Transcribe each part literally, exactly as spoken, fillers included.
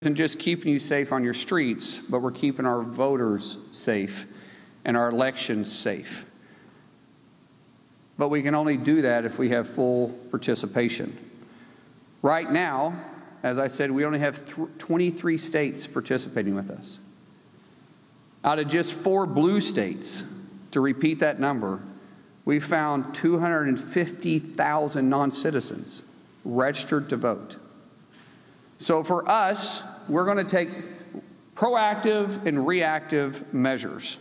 isn't just keeping you safe on your streets, but we're keeping our voters safe and our elections safe. But we can only do that if we have full participation. Right now, as I said, we only have twenty-three states participating with us. Out of just four blue states, to repeat that number, we found two hundred fifty thousand non-citizens registered to vote. So for us, we're going to take proactive and reactive measures.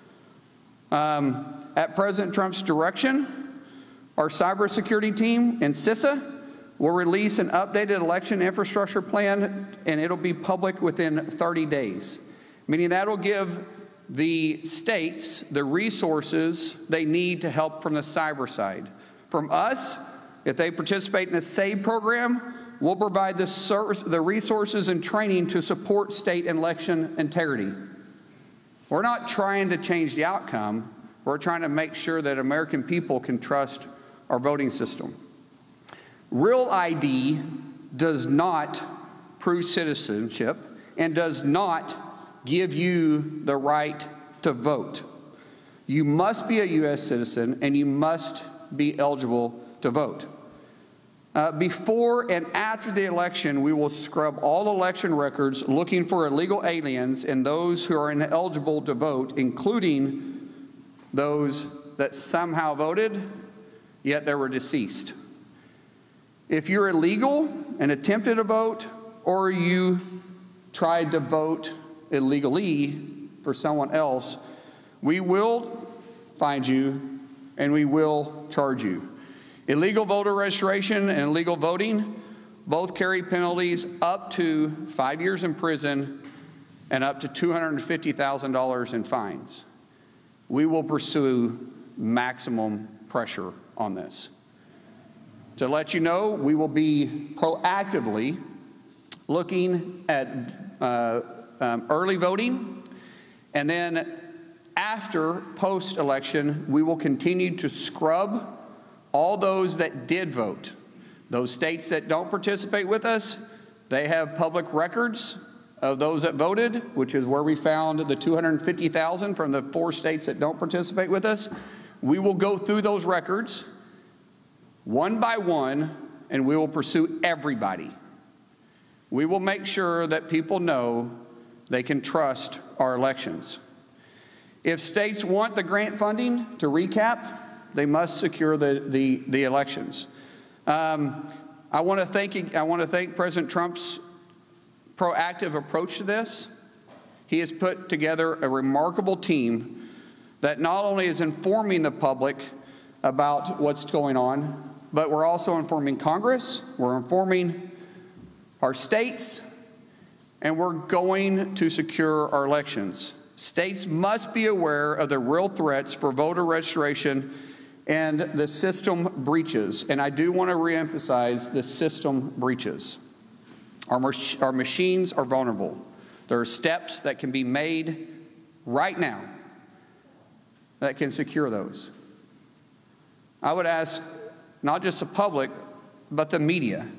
Um, at President Trump's direction, our cybersecurity team and CISA will release an updated election infrastructure plan, and it'll be public within thirty days, meaning that will give the states the resources they need to help from the cyber side. From us, if they participate in the SAVE program, we'll provide the, service, the resources and training to support state election integrity. We're not trying to change the outcome. We're trying to make sure that American people can trust our voting system. Real I D does not prove citizenship and does not give you the right to vote. You must be a U S citizen and you must be eligible to vote. Uh, before and after the election, we will scrub all election records looking for illegal aliens and those who are ineligible to vote, including those that somehow voted, yet they were deceased. If you're illegal and attempted to vote, or you tried to vote illegally for someone else, we will find you and we will charge you. Illegal voter registration and illegal voting both carry penalties up to five years in prison and up to two hundred fifty thousand dollars in fines. We will pursue maximum pressure on this. To let you know, we will be proactively looking at uh, um, early voting, and then after post-election, we will continue to scrub all those that did vote. Those states that don't participate with us, they have public records of those that voted, which is where we found the two hundred fifty thousand from the four states that don't participate with us. We will go through those records one by one, and we will pursue everybody. We will make sure that people know they can trust our elections. If states want the grant funding, to recap, they must secure the, the, the elections. Um, I want to thank I want to thank President Trump's proactive approach to this. He has put together a remarkable team that not only is informing the public about what's going on, but we're also informing Congress, we're informing our states, and we're going to secure our elections. States must be aware of the real threats for voter registration and the system breaches. And I do want to reemphasize the system breaches. Our, mach our machines are vulnerable. There are steps that can be made right now that can secure those. I would ask not just the public, but the media.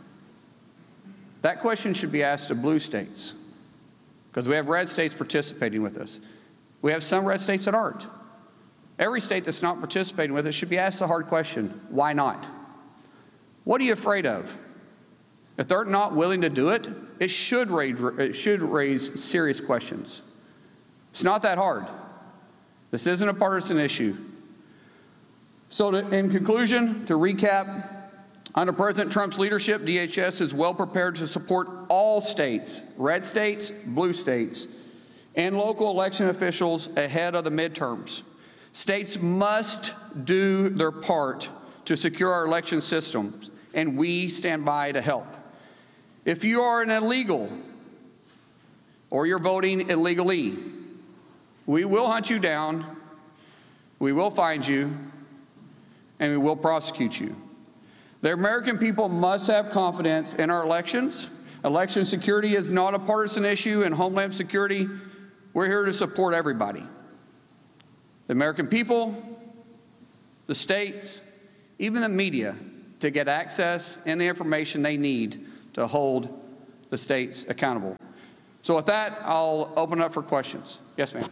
That question should be asked of blue states, because we have red states participating with us. We have some red states that aren't. Every state that's not participating with us should be asked the hard question, why not? What are you afraid of? If they're not willing to do it, it should raise, it should raise serious questions. It's not that hard. This isn't a partisan issue. So to, in conclusion, to recap, under President Trump's leadership, D H S is well prepared to support all states, red states, blue states, and local election officials ahead of the midterms. States must do their part to secure our election systems, and we stand by to help. If you are an illegal or you're voting illegally, we will hunt you down, we will find you, and we will prosecute you. The American people must have confidence in our elections. Election security is not a partisan issue, and Homeland Security, we're here to support everybody. The American people, the states, even the media, to get access and the information they need to hold the states accountable. So with that, I'll open up for questions. Yes, ma'am.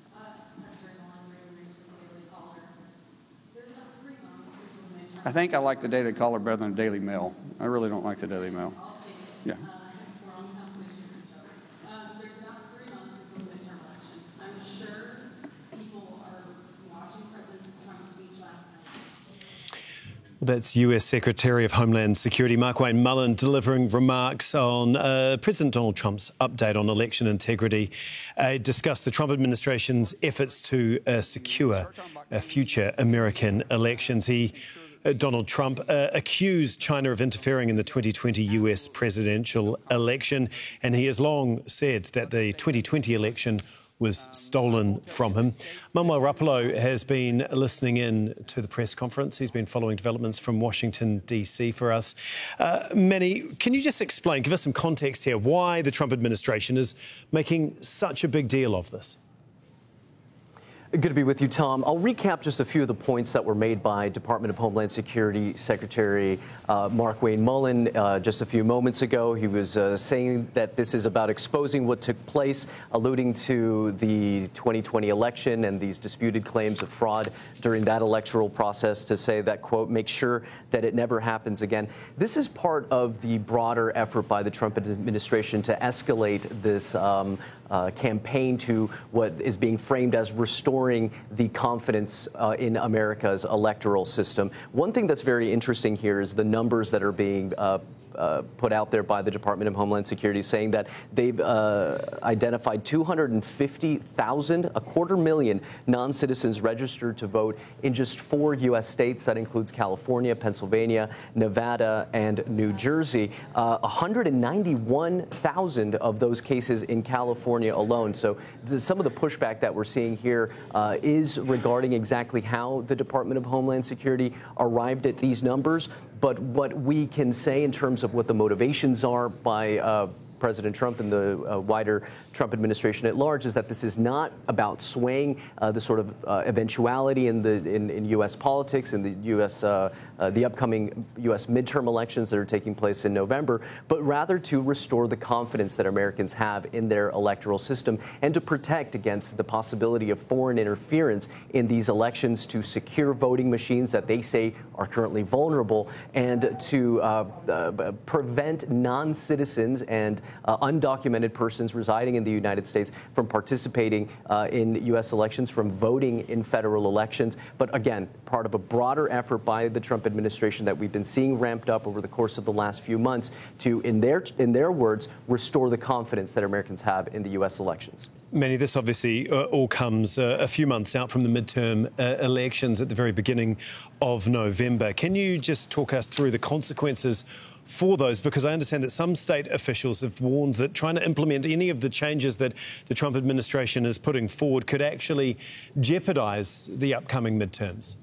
I think I like the Daily Caller better than the Daily Mail. I really don't like the Daily Mail. I'll take it. Yeah. Uh, I think we're on competition with each other. Um, there's not three months until the midterm elections. I'm sure people are watching President Trump's speech last night. That's U S Secretary of Homeland Security Markwayne Mullin delivering remarks on uh, President Donald Trump's update on election integrity. Uh, discussed the Trump administration's efforts to uh, secure uh, future American elections. He Uh, Donald Trump uh, accused China of interfering in the twenty twenty U S presidential election, and he has long said that the twenty twenty election was stolen from him. Manuel Rapallo has been listening in to the press conference. He's been following developments from Washington, D C for us. Uh, Manny, can you just explain, give us some context here, why the Trump administration is making such a big deal of this? Good to be with you, Tom. I'll recap just a few of the points that were made by Department of Homeland Security Secretary uh, Markwayne Mullin uh, just a few moments ago. He was uh, saying that this is about exposing what took place, alluding to the twenty twenty election and these disputed claims of fraud during that electoral process, to say that, quote, make sure that it never happens again. This is part of the broader effort by the Trump administration to escalate this um, uh, campaign to what is being framed as restoring the confidence uh, in America's electoral system. One thing that's very interesting here is the numbers that are being uh, Uh, put out there by the Department of Homeland Security, saying that they've uh, identified two hundred fifty thousand, a quarter million non-citizens registered to vote in just four U S states. That includes California, Pennsylvania, Nevada, and New Jersey. Uh, one hundred ninety-one thousand of those cases in California alone. So the, some of the pushback that we're seeing here uh, is regarding exactly how the Department of Homeland Security arrived at these numbers. But what we can say in terms of what the motivations are by uh, President Trump and the uh, wider Trump administration at large is that this is not about swaying uh, the sort of uh, eventuality in the in, in U S politics, in the U S uh, uh, the upcoming U S midterm elections that are taking place in November, but rather to restore the confidence that Americans have in their electoral system and to protect against the possibility of foreign interference in these elections, to secure voting machines that they say are currently vulnerable, and to uh, uh, prevent non-citizens and Uh, undocumented persons residing in the United States from participating uh, in U S elections, from voting in federal elections. But again, part of a broader effort by the Trump administration that we've been seeing ramped up over the course of the last few months to, in their, in their words, restore the confidence that Americans have in the U S elections. Manny, this obviously uh, all comes uh, a few months out from the midterm uh, elections at the very beginning of November. Can you just talk us through the consequences for those? Because I understand that some state officials have warned that trying to implement any of the changes that the Trump administration is putting forward could actually jeopardise the upcoming midterms.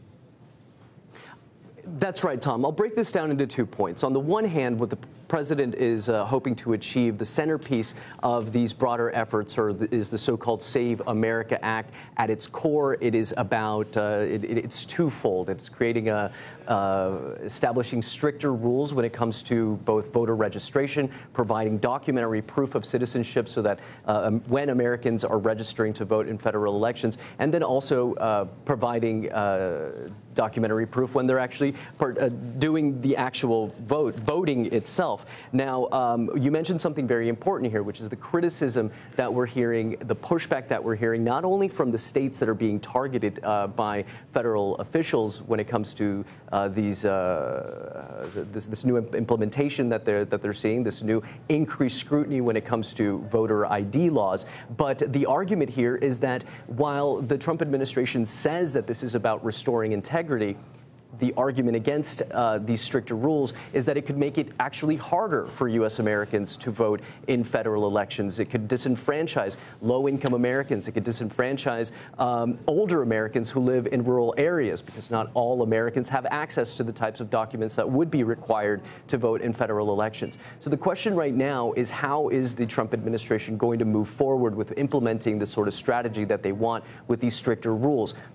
That's right, Tom. I'll break this down into two points. On the one hand, what the president is uh, hoping to achieve, the centerpiece of these broader efforts are the, is the so-called Save America Act. At its core, it is about, uh, it, it's twofold. It's creating a, uh, establishing stricter rules when it comes to both voter registration, providing documentary proof of citizenship so that uh, when Americans are registering to vote in federal elections, and then also uh, providing uh, documentary proof when they're actually part, uh, doing the actual vote, voting itself. Now, um, you mentioned something very important here, which is the criticism that we're hearing, the pushback that we're hearing, not only from the states that are being targeted uh, by federal officials when it comes to uh, these uh, this, this new implementation that they're that they're seeing, this new increased scrutiny when it comes to voter I D laws, but the argument here is that while the Trump administration says that this is about restoring integrity, the argument against uh, these stricter rules is that it could make it actually harder for U S Americans to vote in federal elections. It could disenfranchise low-income Americans. It could disenfranchise um, older Americans who live in rural areas, because not all Americans have access to the types of documents that would be required to vote in federal elections. So the question right now is, how is the Trump administration going to move forward with implementing the sort of strategy that they want with these stricter rules?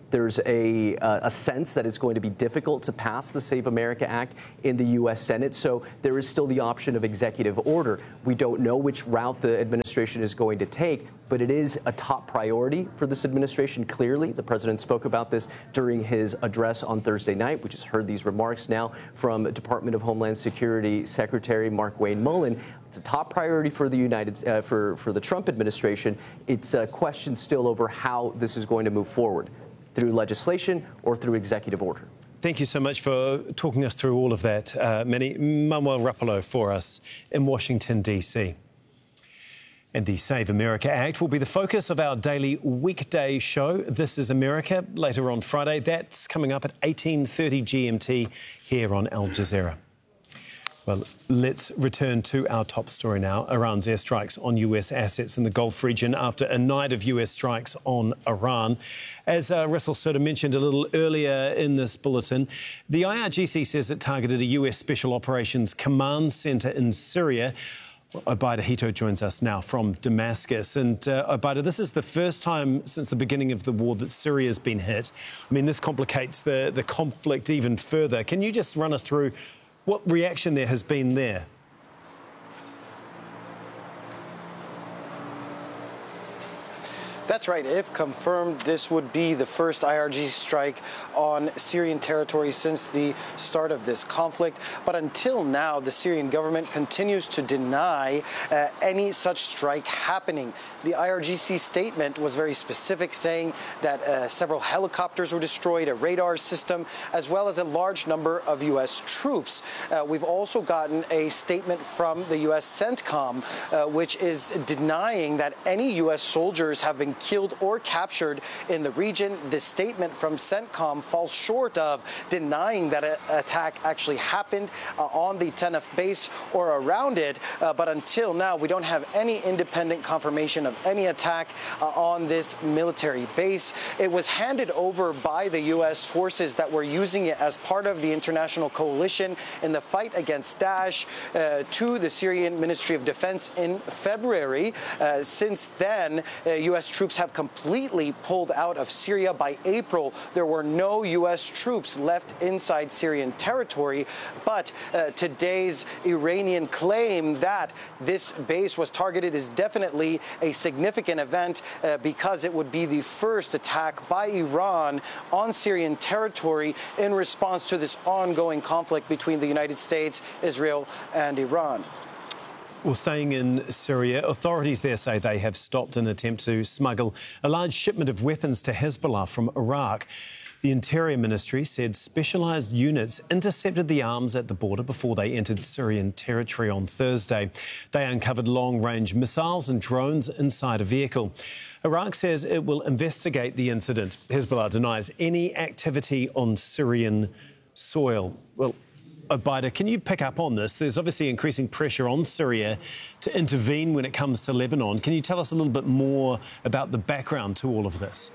There's a, uh, a sense that it's going to be difficult to pass the Save America Act in the U S Senate, so there is still the option of executive order. We don't know which route the administration is going to take, but it is a top priority for this administration, clearly. The president spoke about this during his address on Thursday night. We just heard these remarks now from Department of Homeland Security Secretary Markwayne Mullin. It's a top priority for the United uh, for, for the Trump administration. It's a question still over how this is going to move forward, through legislation or through executive order. Thank you so much for talking us through all of that, uh, Manny. Manuel Rapallo for us in Washington, D C. And the Save America Act will be the focus of our daily weekday show, This is America, later on Friday. That's coming up at eighteen thirty G M T here on Al Jazeera. Well, let's return to our top story now. Iran's airstrikes on U S assets in the Gulf region after a night of U S strikes on Iran. As uh, Russell Soda mentioned a little earlier in this bulletin, the I R G C says it targeted a U S Special Operations Command Centre in Syria. Obaida Hito joins us now from Damascus. And uh, Obaida, this is the first time since the beginning of the war that Syria's been hit. I mean, this complicates the, the conflict even further. Can you just run us through what reaction there has been there? That's right. If confirmed, this would be the first I R G C strike on Syrian territory since the start of this conflict. But until now, the Syrian government continues to deny uh, any such strike happening. The I R G C statement was very specific, saying that uh, several helicopters were destroyed, a radar system, as well as a large number of U S troops. Uh, we've also gotten a statement from the U S CENTCOM, uh, which is denying that any U S soldiers have been killed or captured in the region. This statement from CENTCOM falls short of denying that an attack actually happened uh, on the Tanaf base or around it. Uh, but until now, we don't have any independent confirmation of any attack uh, on this military base. It was handed over by the U S forces that were using it as part of the international coalition in the fight against Daesh uh, to the Syrian Ministry of Defense in February. Uh, since then, uh, U S troops have completely pulled out of Syria. By April, there were no U S troops left inside Syrian territory. But uh, today's Iranian claim that this base was targeted is definitely a significant event uh, because it would be the first attack by Iran on Syrian territory in response to this ongoing conflict between the United States, Israel, and Iran. Well, staying in Syria, authorities there say they have stopped an attempt to smuggle a large shipment of weapons to Hezbollah from Iraq. The Interior Ministry said specialised units intercepted the arms at the border before they entered Syrian territory on Thursday. They uncovered long-range missiles and drones inside a vehicle. Iraq says it will investigate the incident. Hezbollah denies any activity on Syrian soil. Well, Obaida, can you pick up on this? There's obviously increasing pressure on Syria to intervene when it comes to Lebanon. Can you tell us a little bit more about the background to all of this?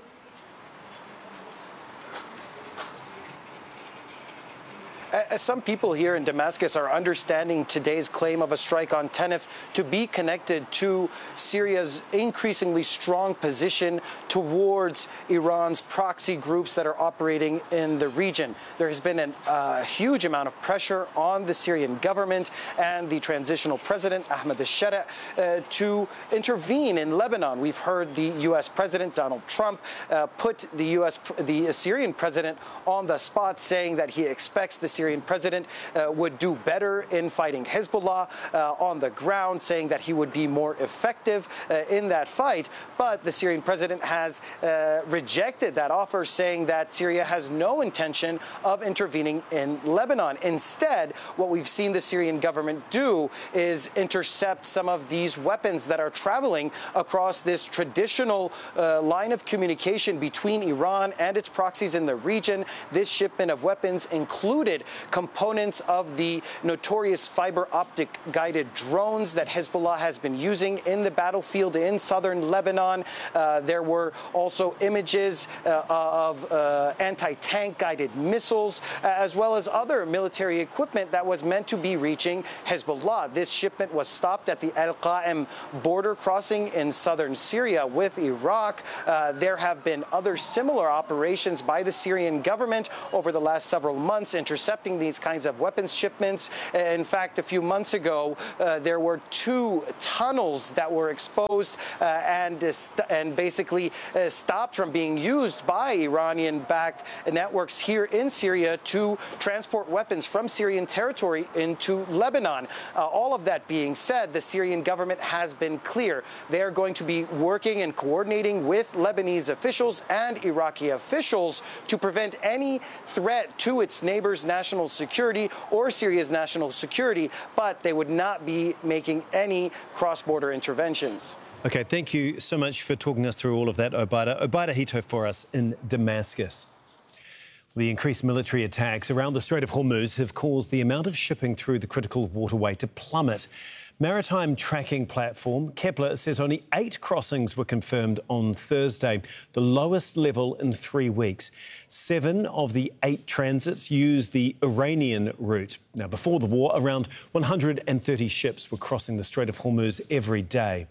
As some people here in Damascus are understanding today's claim of a strike on Tanaf to be connected to Syria's increasingly strong position towards Iran's proxy groups that are operating in the region. There has been a uh, huge amount of pressure on the Syrian government and the transitional president, Ahmed al-Shara, uh, to intervene in Lebanon. We've heard the U S President, Donald Trump, uh, put the U S, the Syrian president on the spot, saying that he expects the Syrian president uh, would do better in fighting Hezbollah uh, on the ground, saying that he would be more effective uh, in that fight. But the Syrian president has uh, rejected that offer, saying that Syria has no intention of intervening in Lebanon. Instead, what we've seen the Syrian government do is intercept some of these weapons that are traveling across this traditional uh, line of communication between Iran and its proxies in the region. This shipment of weapons included components of the notorious fiber optic guided drones that Hezbollah has been using in the battlefield in southern Lebanon. Uh, there were also images uh, of uh, anti-tank guided missiles, uh, as well as other military equipment that was meant to be reaching Hezbollah. This shipment was stopped at the Al Qa'im border crossing in southern Syria with Iraq. Uh, there have been other similar operations by the Syrian government over the last several months, intercepting these kinds of weapons shipments. In fact, a few months ago, uh, there were two tunnels that were exposed uh, and, uh, st- and basically uh, stopped from being used by Iranian-backed networks here in Syria to transport weapons from Syrian territory into Lebanon. Uh, all of that being said, the Syrian government has been clear. They are going to be working and coordinating with Lebanese officials and Iraqi officials to prevent any threat to its neighbors' national security or Syria's national security, but they would not be making any cross-border interventions. OK, thank you so much for talking us through all of that, Obaida. Obaida Hito for us in Damascus. The increased military attacks around the Strait of Hormuz have caused the amount of shipping through the critical waterway to plummet. Maritime tracking platform Kepler says only eight crossings were confirmed on Thursday, the lowest level in three weeks. Seven of the eight transits used the Iranian route. Now, before the war, around one hundred thirty ships were crossing the Strait of Hormuz every day.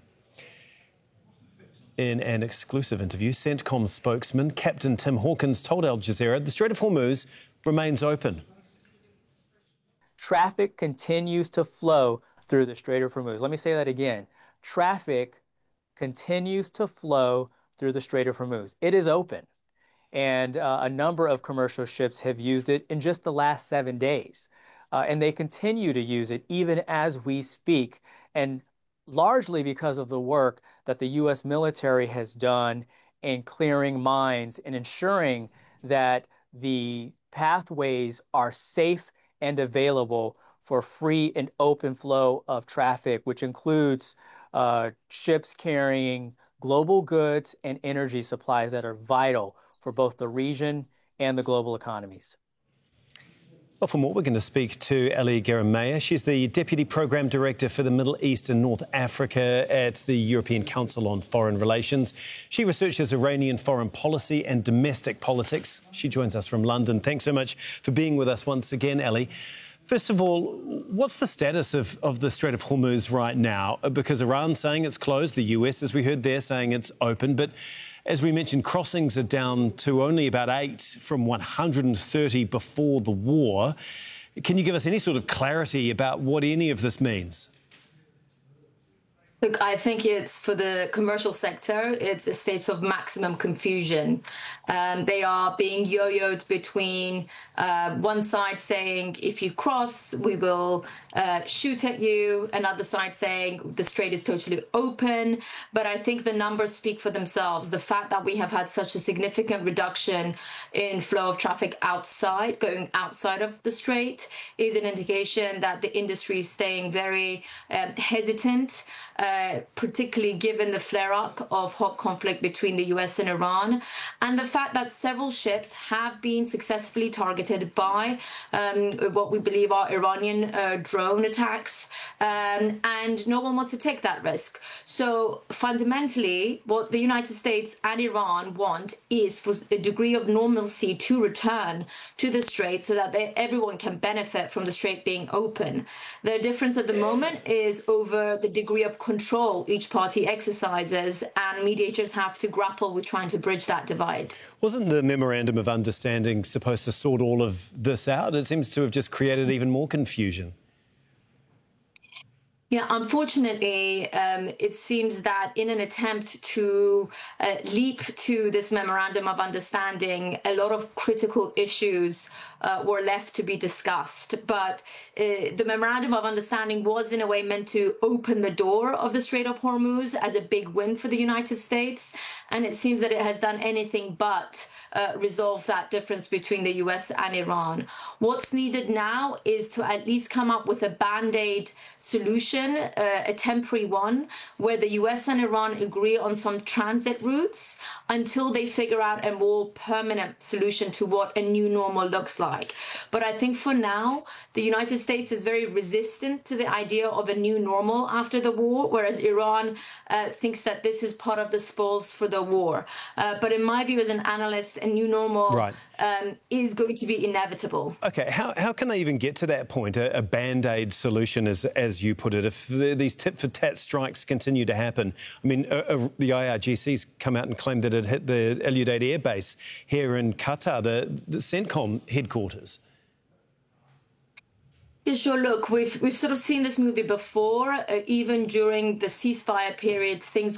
In an exclusive interview, CENTCOM spokesman Captain Tim Hawkins told Al Jazeera the Strait of Hormuz remains open. Traffic continues to flow through the Strait of Hormuz. Let me say that again. Traffic continues to flow through the Strait of Hormuz. It is open, and uh, a number of commercial ships have used it in just the last seven days. Uh, and they continue to use it even as we speak, and largely because of the work that the U S military has done in clearing mines and ensuring that the pathways are safe and available for free and open flow of traffic, which includes uh, ships carrying global goods and energy supplies that are vital for both the region and the global economies. Well, for more, we're going to speak to Ellie Geremeyer. She's the Deputy Programme Director for the Middle East and North Africa at the European Council on Foreign Relations. She researches Iranian foreign policy and domestic politics. She joins us from London. Thanks so much for being with us once again, Ellie. First of all, what's the status of, of the Strait of Hormuz right now? Because Iran's saying it's closed, the U S, as we heard there, saying it's open. But as we mentioned, crossings are down to only about eight from one hundred thirty before the war. Can you give us any sort of clarity about what any of this means? Look, I think it's for the commercial sector, it's a state of maximum confusion. Um, they are being yo-yoed between uh, one side saying, if you cross, we will uh, shoot at you. Another side saying the strait is totally open. But I think the numbers speak for themselves. The fact that we have had such a significant reduction in flow of traffic outside, going outside of the strait, is an indication that the industry is staying very um, hesitant. Uh, particularly given the flare-up of hot conflict between the U S and Iran, and the fact that several ships have been successfully targeted by um, what we believe are Iranian uh, drone attacks, um, and no one wants to take that risk. So fundamentally, what the United States and Iran want is for a degree of normalcy to return to the strait so that they, everyone can benefit from the strait being open. The difference at the moment is over the degree of control each party exercises, and mediators have to grapple with trying to bridge that divide. Wasn't the Memorandum of Understanding supposed to sort all of this out? It seems to have just created even more confusion. Yeah, unfortunately, um, it seems that in an attempt to uh, leap to this memorandum of understanding, a lot of critical issues uh, were left to be discussed. But uh, the memorandum of understanding was in a way meant to open the door of the Strait of Hormuz as a big win for the United States. And it seems that it has done anything but uh, resolve that difference between the U S and Iran. What's needed now is to at least come up with a band-aid solution solution, uh, a temporary one, where the U S and Iran agree on some transit routes until they figure out a more permanent solution to what a new normal looks like. But I think for now, the United States is very resistant to the idea of a new normal after the war, whereas Iran uh, thinks that this is part of the spoils for the war. Uh, but in my view, as an analyst, a new normal Right. um, is going to be inevitable. OK, how, how can they even get to that point, a, a Band-Aid solution, as, as you put it, if the, these tit-for-tat strikes continue to happen? I mean, uh, uh, the I R G C's come out and claimed that it hit the El Udeid Air Base here in Qatar, the, the CENTCOM headquarters. Yeah, sure. Look, we've we've sort of seen this movie before. Uh, even during the ceasefire period, things